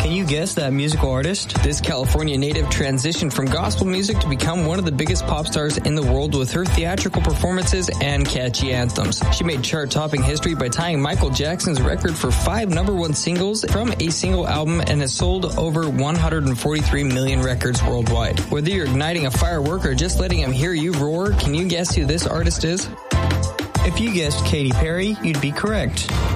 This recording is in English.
Can you guess that musical artist? This California native transitioned from gospel music to become one of the biggest pop stars in the world with her theatrical performances and catchy anthems. She made chart-topping history by tying Michael Jackson's record for 5 #1 singles from a single album and has sold over 143 million records worldwide. Whether you're igniting a firework or just letting him hear you roar, can you guess who this artist is? If you guessed Katy Perry, you'd be correct.